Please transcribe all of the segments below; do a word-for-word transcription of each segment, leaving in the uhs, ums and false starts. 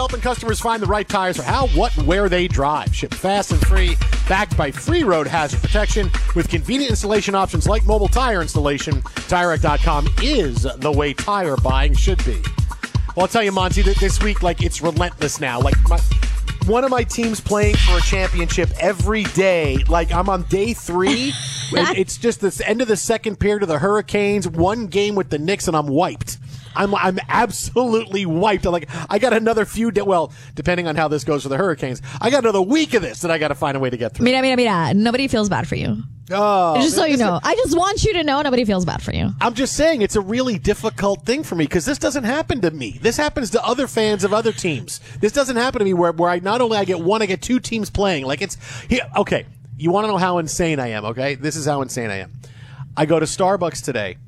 helping customers find the right tires for how, what, and where they drive. Shipped fast and free, backed by free road hazard protection with convenient installation options like mobile tire installation. Tire Rack dot com is the way tire buying should be. Well, I'll tell you, Monty, that this week, like, it's relentless now. Like, my, one of my teams playing for a championship every day. Like, I'm on day three. It's just the end of the second period of the Hurricanes. One game with the Knicks, and I'm wiped. I'm I'm absolutely wiped. I'm like, I got another few days. Well, depending on how this goes for the Hurricanes, I got another week of this that I got to find a way to get through. Mira, mira, mira. Nobody feels bad for you. Oh, just so you know. I just want you to know nobody feels bad for you. I'm just saying it's a really difficult thing for me because this doesn't happen to me. This happens to other fans of other teams. This doesn't happen to me where, where I not only I get one, I get two teams playing. Like it's here. Okay, you want to know how insane I am, okay? This is how insane I am. I go to Starbucks today.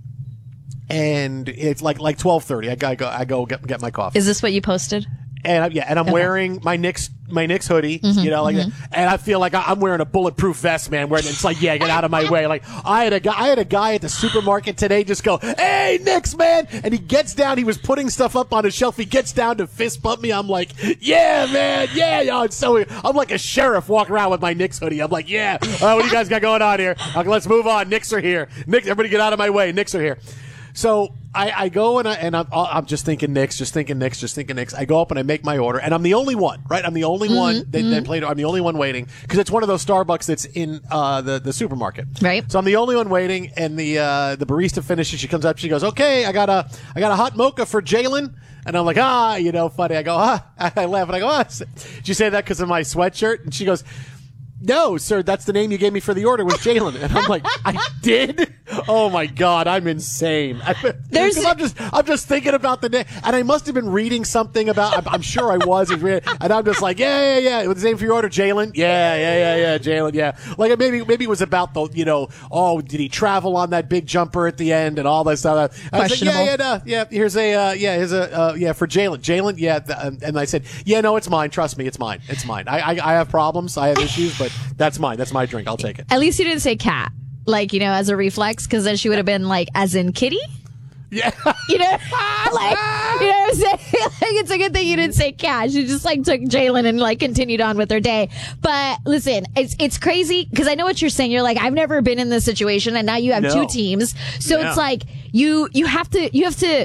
And it's like like twelve thirty. I go I go, I go get, get my coffee. Is this what you posted? And I, yeah, and I'm okay. wearing my Knicks my Knicks hoodie, mm-hmm, you know, like, mm-hmm. and I feel like I'm wearing a bulletproof vest, man. Where it's like, yeah, get out of my way. Like I had a guy, I had a guy at the supermarket today just go, "Hey, Knicks, man!" And he gets down. He was putting stuff up on his shelf. He gets down to fist bump me. I'm like, "Yeah, man, yeah, yo." It's so I'm like a sheriff walking around with my Knicks hoodie. I'm like, "Yeah, uh, what do you guys got going on here? Okay, let's move on. Knicks are here. Knicks, everybody, get out of my way. Knicks are here." So I, I go and, I, and I'm, I'm just thinking Knicks, just thinking Knicks, just thinking Knicks. I go up and I make my order, and I'm the only one, right? I'm the only mm-hmm, one that, mm-hmm. that played. I'm the only one waiting because it's one of those Starbucks that's in uh, the the supermarket, right? So I'm the only one waiting, and the uh, the barista finishes. She comes up, she goes, "Okay, I got a I got a hot mocha for Jalen." And I'm like, ah, you know, funny. I go, ah, I laugh, and I go, ah. Did you say that because of my sweatshirt? And she goes, "No, sir, that's the name you gave me for the order was Jalen." And I'm like, "I did? Oh my God, I'm insane." There's, I'm just, I'm just thinking about the name, and I must have been reading something about. I'm, I'm sure I was, and I'm just like, "Yeah, yeah, yeah." What's the name for your order, Jalen? Yeah, yeah, yeah, yeah, Jalen. Yeah, like maybe, maybe it was about the, you know, oh, did he travel on that big jumper at the end and all that stuff? I was like, yeah, yeah, no, yeah. Here's a, uh, yeah, here's a, uh, yeah, for Jalen, Jalen. Yeah, th- and I said, "Yeah, no, it's mine. Trust me, it's mine. It's mine. I, I, I have problems. I have issues, but." That's mine. That's my drink. I'll take it. At least you didn't say cat, like, you know, as a reflex, because then she would have been like, as in kitty? Yeah. You know? Like, you know what I'm saying? Like, it's a good thing you didn't say cat. She just, like, took Jalen and, like, continued on with her day. But, listen, it's it's crazy, because I know what you're saying. You're like, I've never been in this situation, and now you have no. two teams. So yeah. It's like, you you have to, you have to,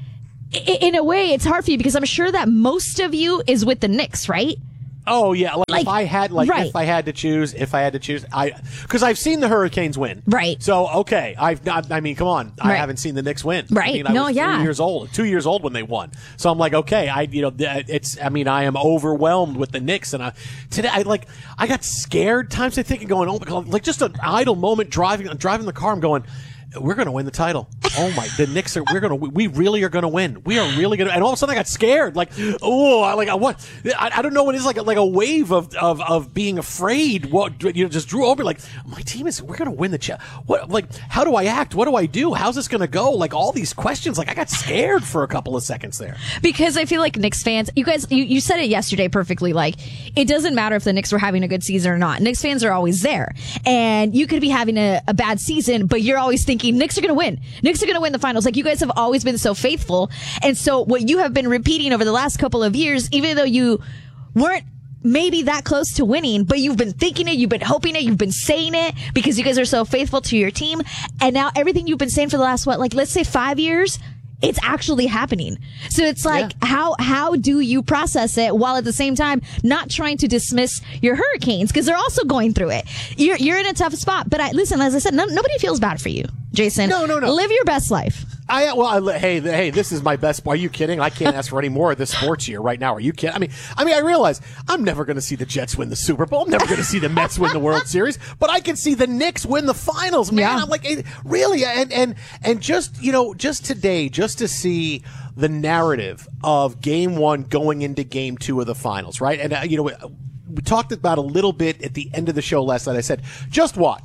in a way, it's hard for you, because I'm sure that most of you is with the Knicks, right? Oh yeah, like, like if I had like right. if I had to choose, if I had to choose, I because I've seen the Hurricanes win, right? So okay, I've not. I mean, come on, I right. haven't seen the Knicks win, right? I mean, I no, was yeah, three years old, two years old when they won. So I'm like, okay, I you know, it's. I mean, I am overwhelmed with the Knicks, and I today I like I got scared times I think of going, oh my God, like just an idle moment driving driving the car. I'm going, we're going to win the title. Oh my, the Knicks are, we're going to, we really are going to win. We are really going to, and all of a sudden I got scared. Like, oh, I like, what? I, I don't know what it is, like, like a wave of, of, of being afraid. What, you know, just drew over, like, my team is, we're going to win the cha- What, like, how do I act? What do I do? How's this going to go? Like, all these questions, like, I got scared for a couple of seconds there. Because I feel like Knicks fans, you guys, you, you said it yesterday perfectly, like, it doesn't matter if the Knicks were having a good season or not. Knicks fans are always there. And you could be having a, a bad season, but you're always thinking, Knicks are going to win. Knicks are going to win the finals. Like, you guys have always been so faithful. And so what you have been repeating over the last couple of years, even though you weren't maybe that close to winning, but you've been thinking it, you've been hoping it, you've been saying it because you guys are so faithful to your team. And now everything you've been saying for the last, what, like, let's say five years, it's actually happening. So it's like, yeah. how how do you process it while at the same time not trying to dismiss your Hurricanes, because they're also going through it. You're you're in a tough spot. But I listen, as I said, no, nobody feels bad for you, Jason. No, no, no. Live your best life. I well, I, hey, hey, this is my best. Are you kidding? I can't ask for any more of this sports year right now. Are you kidding? I mean, I mean, I realize I'm never going to see the Jets win the Super Bowl. I'm never going to see the Mets win the World Series, but I can see the Knicks win the finals, man. Yeah. I'm like, really, and and and just you know, just today, just to see the narrative of Game One going into Game Two of the finals, right? And uh, you know, we, we talked about a little bit at the end of the show last night. I said, just watch.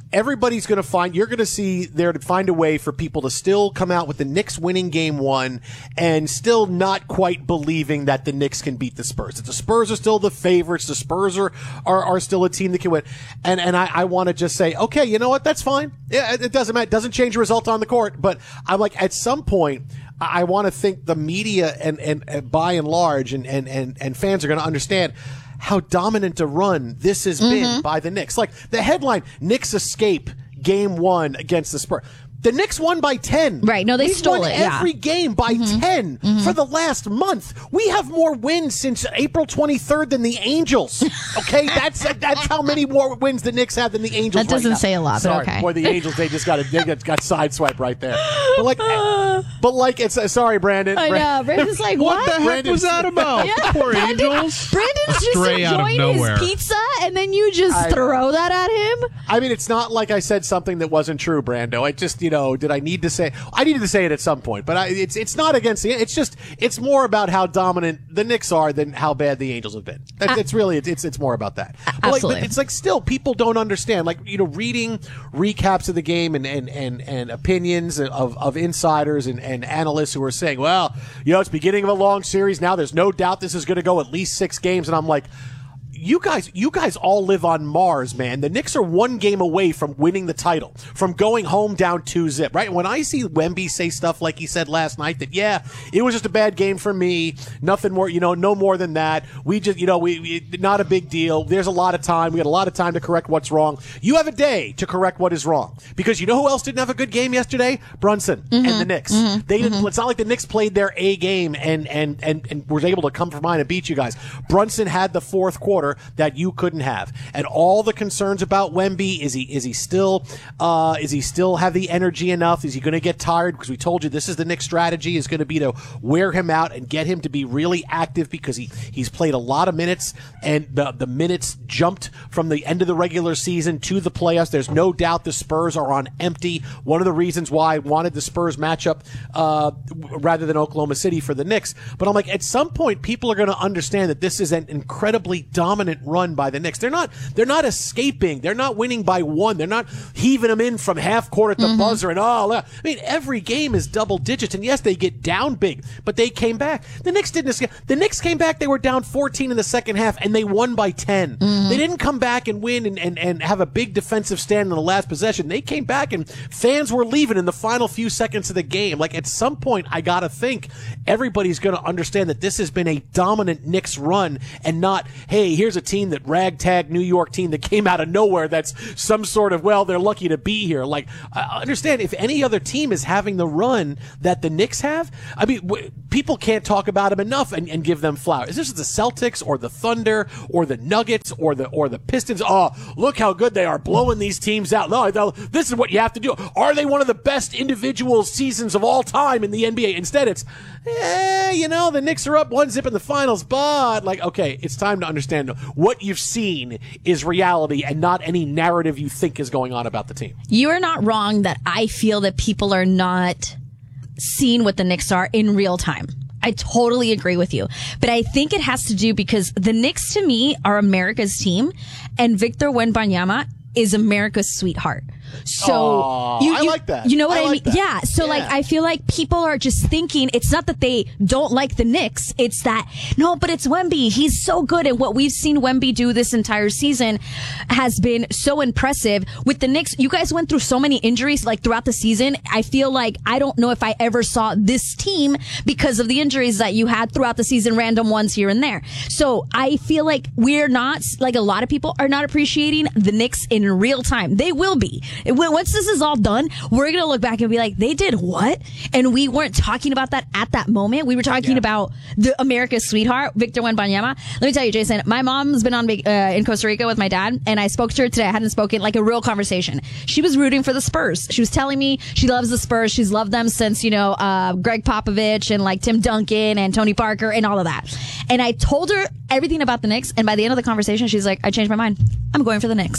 everybody's going to find, you're going to see there to find a way for people to still come out with the Knicks winning game one and still not quite believing that the Knicks can beat the Spurs. That the Spurs are still the favorites. The Spurs are, are, are still a team that can win. And, and I, I want to just say, okay, you know what? That's fine. Yeah, it doesn't matter. It doesn't change the result on the court. But I'm like, at some point, I want to think the media and, and, and by and large and, and, and, and fans are going to understand how dominant a run this has mm-hmm. been by the Knicks. Like the headline, Knicks escape game one against the Spurs. The Knicks won by ten. Right. No, they We've stole won it. every yeah. game by mm-hmm. ten mm-hmm. for the last month. We have more wins since April twenty-third than the Angels. Okay, that's that's how many more wins the Knicks have than the Angels. That doesn't right now. say a lot, Sorry, but okay. Boy, the Angels they just got a, they got, got sideswiped right there. But like, but like it's uh, sorry, Brandon. I know. Brandon's like, what? What the heck Brandon's, was that about? Yeah, Poor Brandon, Angels. Brandon's just Stray out of enjoying nowhere. his pizza, and then you just I throw that at him. I mean, it's not like I said something that wasn't true, Brando. I just, you know, did I need to say? I needed to say it at some point, but I, it's it's not against the. It's just it's more about how dominant the Knicks are than how bad the Angels have been. That's, Uh, it's really it's it's more about that. But like, absolutely. but it's like still people don't understand. Like you know, reading recaps of the game and and and, and opinions of, of insiders and, and analysts who are saying, well, you know, it's beginning of a long series now. There's no doubt this is going to go at least six games, and I'm like. You guys, you guys all live on Mars, man. The Knicks are one game away from winning the title, from going home down two zip, right? When I see Wemby say stuff like he said last night that, yeah, it was just a bad game for me, nothing more, you know, no more than that. We just, you know, we, we not a big deal. There's a lot of time. We got a lot of time to correct what's wrong. You have a day to correct what is wrong because you know who else didn't have a good game yesterday? Brunson mm-hmm. and the Knicks. Mm-hmm. They didn't. Mm-hmm. It's not like the Knicks played their A game and and and and was able to come from behind and beat you guys. Brunson had the fourth quarter that you couldn't have, and all the concerns about Wemby is he is he still uh, is he still have the energy enough? Is he going to get tired? Because we told you this is the Knicks' strategy is going to be to wear him out and get him to be really active because he he's played a lot of minutes and the the minutes jumped from the end of the regular season to the playoffs. There's no doubt the Spurs are on empty. One of the reasons why I wanted the Spurs matchup uh, rather than Oklahoma City for the Knicks, but I'm like at some point people are going to understand that this is an incredibly dominant run by the Knicks. They're not they're not escaping. They're not winning by one. They're not heaving them in from half court at the mm-hmm. buzzer and all. I mean, every game is double digits. And yes, they get down big, but they came back. The Knicks didn't escape. The Knicks came back. They were down fourteen in the second half and they won by ten. Mm-hmm. They didn't come back and win and, and, and have a big defensive stand in the last possession. They came back and fans were leaving in the final few seconds of the game. Like at some point, I got to think everybody's going to understand that this has been a dominant Knicks run and not, hey, here's a team that ragtag New York team that came out of nowhere that's some sort of, well, they're lucky to be here. Like, I understand if any other team is having the run that the Knicks have, I mean, w- people can't talk about them enough and, and give them flowers. Is this the Celtics or the Thunder or the Nuggets or the or the Pistons? Oh, look how good they are blowing these teams out. No, no, this is what you have to do. Are they one of the best individual seasons of all time in the N B A? Instead, it's, eh, you know, the Knicks are up one zip in the finals, but like, okay, it's time to understand what you've seen is reality and not any narrative you think is going on about the team. You are not wrong that I feel that people are not seeing what the Knicks are in real time. I totally agree with you. But I think it has to do because the Knicks to me are America's team and Victor Wembanyama is America's sweetheart. So Aww, you, you, I like that. You know what I I, like mean? that. Yeah. So Yeah. like, I feel like people are just thinking it's not that they don't like the Knicks. It's that no, but it's Wemby. He's so good. And what we've seen Wemby do this entire season has been so impressive with the Knicks. You guys went through so many injuries like throughout the season. I feel like I don't know if I ever saw this team because of the injuries that you had throughout the season, random ones here and there. So I feel like we're not like a lot of people are not appreciating the Knicks in real time. They will be. Once this is all done, we're going to look back and be like, they did what? And we weren't talking about that at that moment. We were talking Yeah. about the America's sweetheart, Victor Wembanyama. Let me tell you, Jason, my mom's been on uh, in Costa Rica with my dad, and I spoke to her today. I hadn't spoken, like a real conversation. She was rooting for the Spurs. She was telling me she loves the Spurs. She's loved them since, you know, uh, Greg Popovich and like Tim Duncan and Tony Parker and all of that. And I told her everything about the Knicks, and by the end of the conversation, she's like, I changed my mind. I'm going for the Knicks.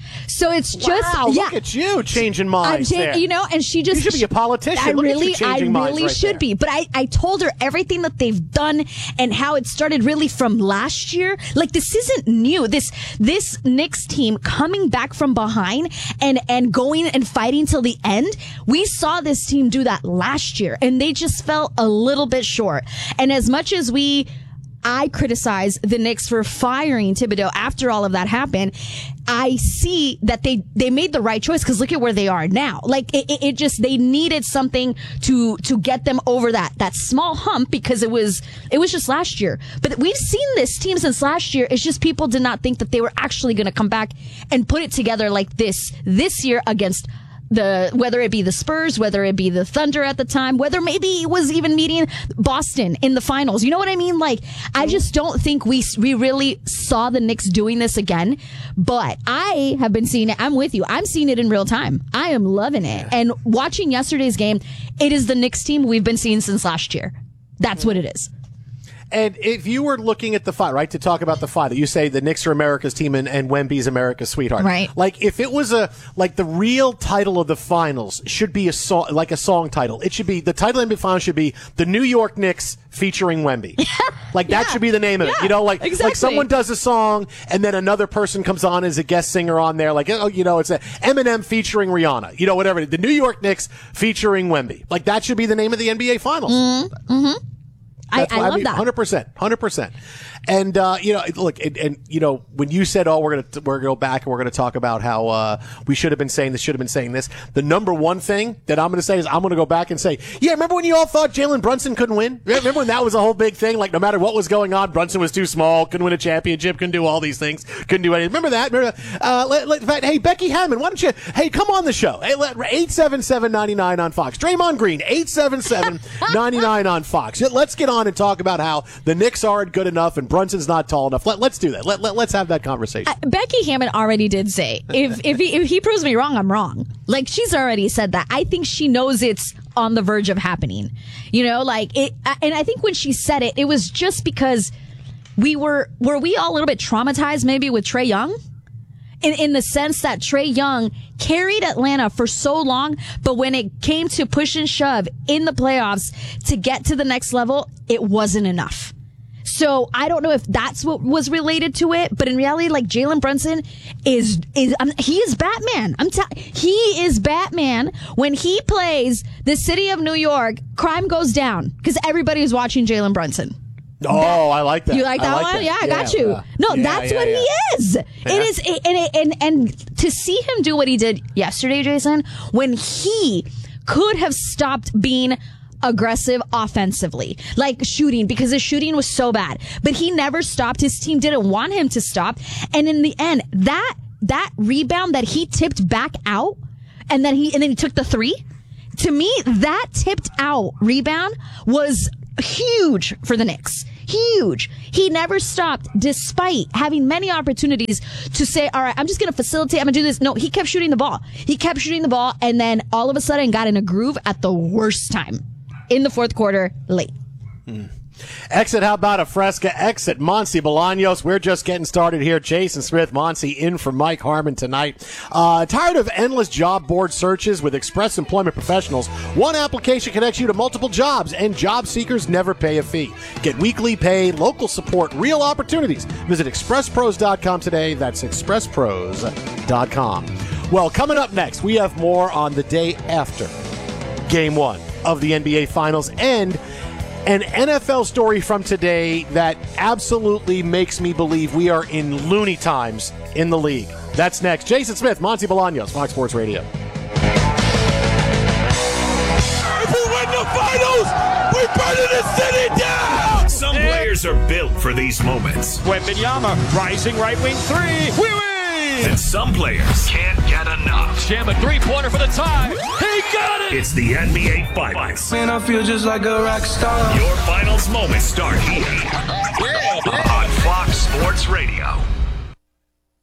So it's just wow, yeah. Look at you changing minds I'm cha- there. You know, and she just you should be a politician. I Look really, at you I changing minds really right should there. be. But I, I told her everything that they've done and how it started really from last year. Like this isn't new. This this Knicks team coming back from behind and and going and fighting till the end. We saw this team do that last year, and they just fell a little bit short. And as much as we. I criticize the Knicks for firing Thibodeau after all of that happened. I see that they, they made the right choice because look at where they are now. Like it, it, it just, they needed something to, to get them over that, that small hump because it was, it was just last year. But we've seen this team since last year. It's just people did not think that they were actually going to come back and put it together like this this year against the, whether it be the Spurs, whether it be the Thunder at the time, whether maybe it was even meeting Boston in the finals. You know what I mean? Like, I just don't think we, we really saw the Knicks doing this again, but I have been seeing it. I'm with you. I'm seeing it in real time. I am loving it. And watching yesterday's game, it is the Knicks team we've been seeing since last year. That's what it is. And if you were looking at the fight, right, to talk about the fight, that you say the Knicks are America's team and, and Wemby's America's sweetheart. Right. Like, if it was a, like the real title of the finals should be a song, like a song title. It should be, the title of the finals should be the New York Knicks featuring Wemby. Like, that Yeah. should be the name of it. Yeah, You know, like, exactly. like someone does a song and then another person comes on as a guest singer on there. Like, oh, you know, it's a Eminem featuring Rihanna. You know, whatever. The New York Knicks featuring Wemby. Like, that should be the name of the N B A finals. Mm-hmm. I, That's I why- love mean, that. one hundred percent. one hundred percent. And, uh, you know, look, and, and, you know, when you said, oh, we're going to, we're going to go back and we're going to talk about how, uh, we should have been saying this, should have been saying this. The number one thing that I'm going to say is I'm going to go back and say, yeah, remember when you all thought Jalen Brunson couldn't win? Remember when that was a whole big thing? Like, no matter what was going on, Brunson was too small, couldn't win a championship, couldn't do all these things, couldn't do anything. Remember that? Remember that? Uh, let, let, in fact, hey, Becky Hammond, why don't you, hey, come on the show. Hey, let, eight seven seven, nine nine on Fox. Draymond Green, eight seven seven, nine nine on Fox. Let's get on and talk about how the Knicks aren't good enough and Brunson's not tall enough. Let, let's do that. Let, let, let's have that conversation. Uh, Becky Hammond already did say, if if he, if he proves me wrong, I'm wrong. Like, she's already said that. I think she knows it's on the verge of happening. You know, like, it, and I think when she said it, it was just because we were, were we all a little bit traumatized maybe with Trae Young? In, in the sense that Trae Young carried Atlanta for so long, but when it came to push and shove in the playoffs to get to the next level, it wasn't enough. So I don't know if that's what was related to it, but in reality, like Jalen Brunson is is um, he is Batman. I'm t- he is Batman. When he plays the city of New York, crime goes down because everybody is watching Jalen Brunson. Oh, That- I like that. You like that I one? that. Yeah, I got you. Yeah. No, Yeah, that's yeah, what yeah. he is. It is, and, and and and to see him do what he did yesterday, Jason, when he could have stopped being aggressive offensively, like shooting, because his shooting was so bad, but he never stopped. His team didn't want him to stop, and in the end, that that rebound that he tipped back out, and then he and then he took the three. To me, that tipped out rebound was huge for the Knicks. Huge. He never stopped despite having many opportunities to say, all right, I'm just going to facilitate. I'm going to do this. No, he kept shooting the ball. He kept shooting the ball and then all of a sudden got in a groove at the worst time in the fourth quarter late. Hmm. Exit, how about a Fresca exit? Monty Bolaños, we're just getting started here. Jason Smith, Monty in for Mike Harmon tonight. Uh, tired of endless job board searches with Express Employment Professionals? One application connects you to multiple jobs, and job seekers never pay a fee. Get weekly pay, local support, real opportunities. Visit express pros dot com today. That's express pros dot com. Well, coming up next, we have more on the day after Game one of the N B A Finals and an N F L story from today that absolutely makes me believe we are in loony times in the league. That's next. Jason Smith, Monty Bolaños, Fox Sports Radio. If we win the finals, we burn the city down! Some players are built for these moments. Wembanyama, rising right wing three. We win! And some players can't get enough. Jam a three-pointer for the tie. He got it! It's the N B A Finals. Man, I feel just like a rock star. Your finals moments start here on Fox Sports Radio.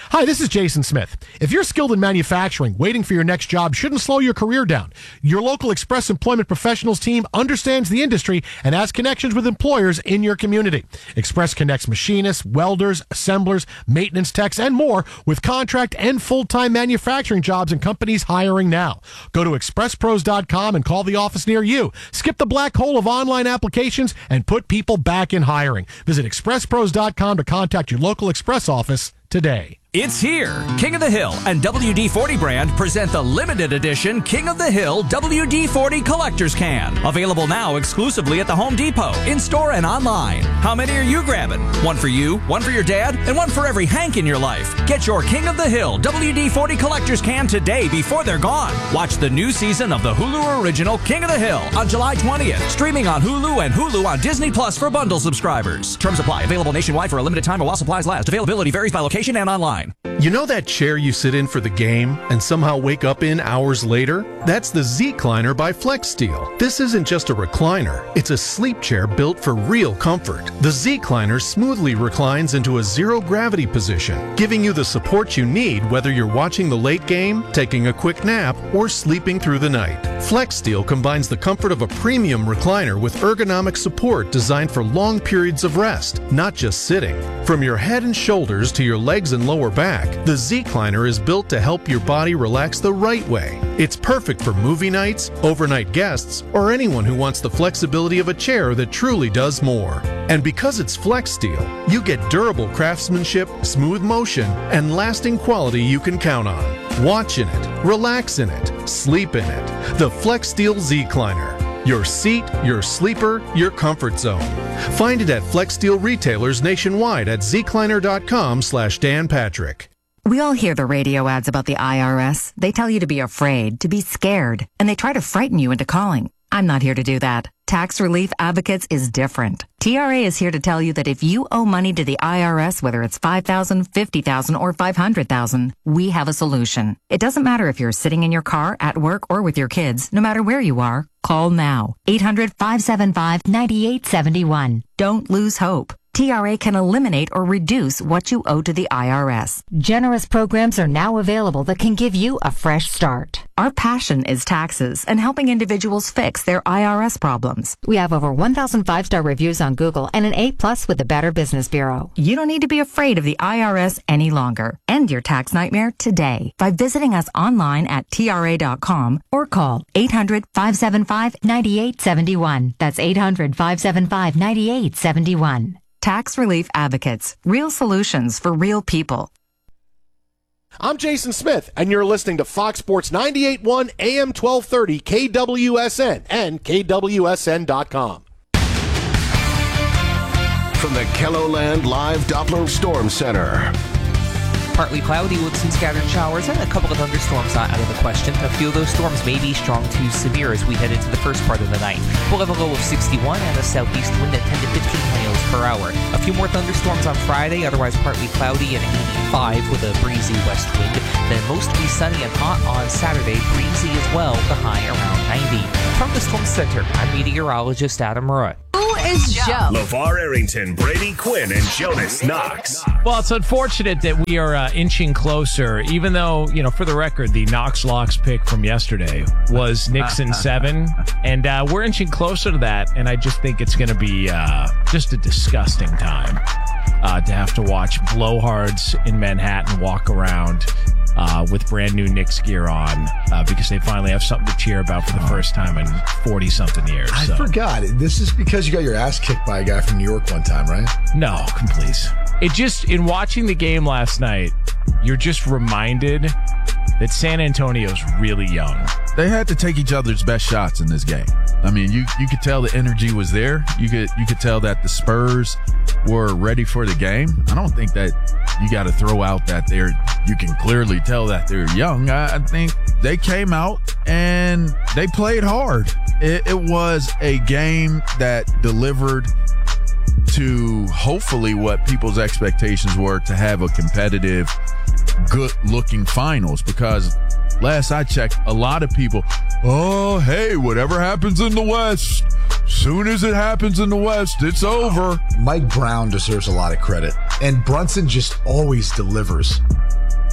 Hi, this is Jason Smith. If you're skilled in manufacturing, waiting for your next job shouldn't slow your career down. Your local Express Employment Professionals team understands the industry and has connections with employers in your community. Express connects machinists, welders, assemblers, maintenance techs, and more with contract and full-time manufacturing jobs and companies hiring now. Go to express pros dot com and call the office near you. Skip the black hole of online applications and put people back in hiring. Visit express pros dot com to contact your local Express office today. It's here. King of the Hill and W D forty brand present the limited edition King of the Hill W D forty Collector's Can. Available now exclusively at the Home Depot, in-store and online. How many are you grabbing? One for you, one for your dad, and one for every Hank in your life. Get your King of the Hill W D forty Collector's Can today before they're gone. Watch the new season of the Hulu original King of the Hill on July twentieth. Streaming on Hulu and Hulu on Disney Plus for bundle subscribers. Terms apply. Available nationwide for a limited time while supplies last. Availability varies by location and online. You know that chair you sit in for the game and somehow wake up in hours later? That's the Z-Cliner by FlexSteel. This isn't just a recliner, it's a sleep chair built for real comfort. The Z-Cliner smoothly reclines into a zero-gravity position, giving you the support you need whether you're watching the late game, taking a quick nap, or sleeping through the night. FlexSteel combines the comfort of a premium recliner with ergonomic support designed for long periods of rest, not just sitting. From your head and shoulders to your legs and lower back, the Z-Cliner is built to help your body relax the right way. It's perfect for movie nights, overnight guests, or anyone who wants the flexibility of a chair that truly does more. And because it's FlexSteel, you get durable craftsmanship, smooth motion, and lasting quality you can count on. Watch in it, relax in it, sleep in it. The FlexSteel Z-Cliner. Your seat, your sleeper, your comfort zone. Find it at FlexSteel retailers nationwide at zcliner.com slash Dan Patrick. We all hear the radio ads about the I R S. They tell you to be afraid, to be scared, and they try to frighten you into calling. I'm not here to do that. Tax Relief Advocates is different. T R A is here to tell you that if you owe money to the I R S, whether it's five thousand dollars, fifty thousand dollars, or five hundred thousand dollars, we have a solution. It doesn't matter if you're sitting in your car, at work, or with your kids. No matter where you are, call now. eight hundred, five seven five, nine eight seven one. Don't lose hope. T R A can eliminate or reduce what you owe to the I R S. Generous programs are now available that can give you a fresh start. Our passion is taxes and helping individuals fix their I R S problems. We have over one thousand five-star reviews on Google and an A plus with the Better Business Bureau. You don't need to be afraid of the I R S any longer. End your tax nightmare today by visiting us online at T R A dot com or call eight hundred, five seven five, nine eight seven one. That's eight hundred, five seven five, nine eight seven one. Tax Relief Advocates. Real solutions for real people. I'm Jason Smith, and you're listening to Fox Sports ninety-eight point one A M twelve thirty K W S N and K W S N dot com. From the Kelloland Live Doppler Storm Center. Partly cloudy with some scattered showers and a couple of thunderstorms not out of the question. A few of those storms may be strong to severe as we head into the first part of the night. We'll have a low of sixty-one and a southeast wind at ten to fifteen miles per hour. A few more thunderstorms on Friday, otherwise partly cloudy and eighty-five with a breezy west wind. Then mostly sunny and hot on Saturday, breezy as well, the high around ninety. From the Storm Center, I'm meteorologist Adam Roy. Who is Joe? LeVar Arrington, Brady Quinn, and Jonas Knox. Well, it's unfortunate that we are uh, inching closer, even though, you know, for the record, the Knox Locks pick from yesterday was Nixon seven, and uh, we're inching closer to that, and I just think it's going to be uh, just a disgusting time uh, to have to watch blowhards in Manhattan walk around Uh, with brand new Knicks gear on uh, because they finally have something to cheer about for the first time in forty-something years. I so. forgot. This is because you got your ass kicked by a guy from New York one time, right? No, please. It just, in watching the game last night, you're just reminded that San Antonio's really young. They had to take each other's best shots in this game. I mean, you you could tell the energy was there. You could you could tell that the Spurs were ready for the game. I don't think that you got to throw out that they're, you can clearly tell that they're young. I, I think they came out and they played hard. It, it was a game that delivered to hopefully what people's expectations were, to have a competitive, good-looking finals, because last I checked, a lot of people, oh, hey, whatever happens in the West, soon as it happens in the West, it's over. Mike Brown deserves a lot of credit, and Brunson just always delivers.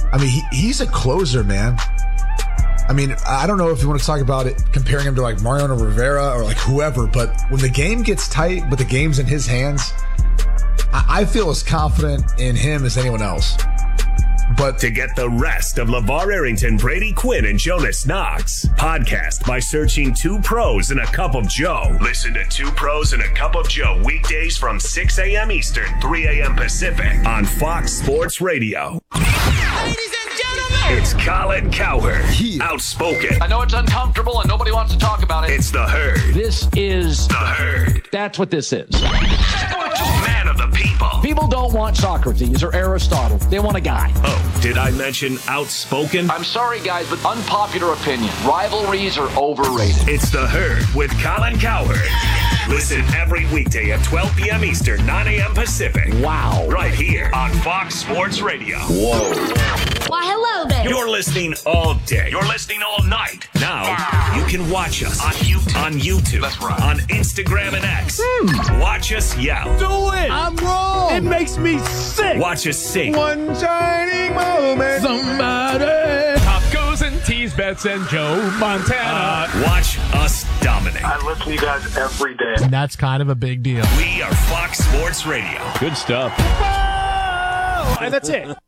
I mean, he, he's a closer, man. I mean, I don't know if you want to talk about it, comparing him to like Mariano Rivera or like whoever, but when the game gets tight, but the game's in his hands, I, I feel as confident in him as anyone else. But to get the rest of LeVar Arrington, Brady Quinn, and Jonas Knox, podcast by searching Two Pros and a Cup of Joe. Listen to Two Pros and a Cup of Joe weekdays from six a.m. Eastern, three a.m. Pacific on Fox Sports Radio. Ladies and gentlemen, it's Colin Cowherd, outspoken. I know it's uncomfortable and nobody wants to talk about it. It's the Herd. This is the Herd. That's what this is. Man of the people. People don't want Socrates or Aristotle. They want a guy. Oh, did I mention outspoken? I'm sorry, guys, but unpopular opinion. Rivalries are overrated. It's the Herd with Colin Cowherd. Listen every weekday at twelve p.m. Eastern, nine a.m. Pacific. Wow. Right here on Fox Sports Radio. Whoa. Why, hello there. You're listening all day. You're listening all night. Now, you can watch us on YouTube. On YouTube. That's right. On Instagram and X. Hmm. Watch us yell. Do it. I'm wrong. It makes me sick. Watch us sing. One shining moment. Somebody. Tacos and tease bets and Joe Montana. Uh, watch us dominate. I listen to you guys every day. And that's kind of a big deal. We are Fox Sports Radio. Good stuff. Oh, and that's it.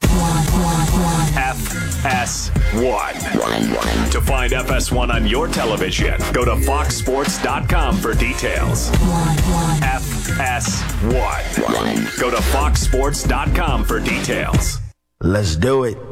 F S one. To find F S one on your television, go to fox sports dot com for details. F S one. Go to fox sports dot com for details. Let's do it.